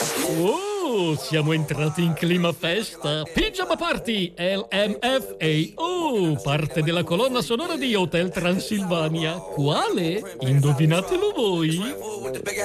Oh, siamo entrati in clima festa. Pigiama Party, LMFAO, parte della colonna sonora di Hotel Transilvania. Quale? Indovinatelo voi.